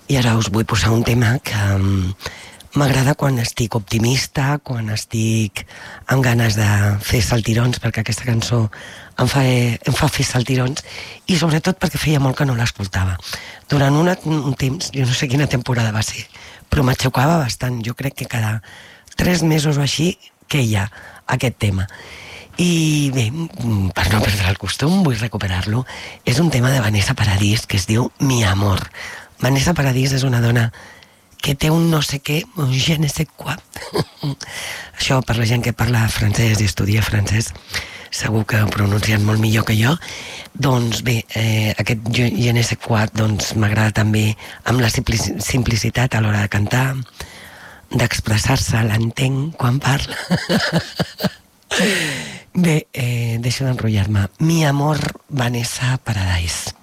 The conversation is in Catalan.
I ara us vull posar un tema que m'agrada quan estic optimista, quan estic amb ganes de fer saltirons, perquè aquesta cançó em fa fer saltirons, i sobretot perquè feia molt que no l'escoltava. Durant un temps, jo no sé quina temporada va ser, però m'aixecava bastant. Jo crec que cada 3 mesos o així queia aquest tema. I bé, per no perdre el costum, vull recuperar-lo. És un tema de Vanessa Paradís que es diu Mi amor. Vanessa Paradís és una dona que té un no sé què, un je ne sais quoi. Això per la gent que parla francès i estudia francès, segur que ho pronuncien molt millor que jo. Doncs bé, aquest je ne sais quoi doncs, m'agrada també amb la simplicitat a l'hora de cantar, d'expressar-se, l'entenc quan parla. Bé, deixo d'enrotllar-me. Mi amor, Vanessa Paradís.